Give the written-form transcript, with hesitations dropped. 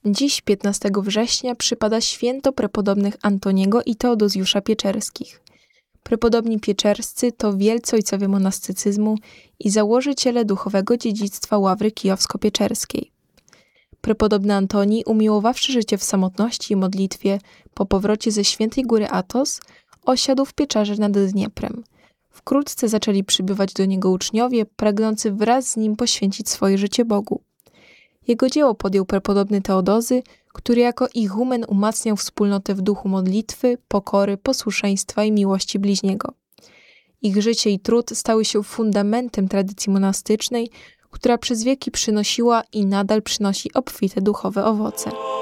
Dziś, 15 września, przypada święto prepodobnych Antoniego i Teodozjusza Pieczerskich. Prepodobni pieczerscy to wielcy ojcowie monastycyzmu i założyciele duchowego dziedzictwa Ławry Kijowsko-Pieczerskiej. Prepodobny Antoni, umiłowawszy życie w samotności i modlitwie, po powrocie ze świętej góry Atos, osiadł w pieczarze nad Dnieprem. Wkrótce zaczęli przybywać do niego uczniowie, pragnący wraz z nim poświęcić swoje życie Bogu. Jego dzieło podjął prepodobny Teodozy, który jako ichumen umacniał wspólnotę w duchu modlitwy, pokory, posłuszeństwa i miłości bliźniego. Ich życie i trud stały się fundamentem tradycji monastycznej, która przez wieki przynosiła i nadal przynosi obfite duchowe owoce.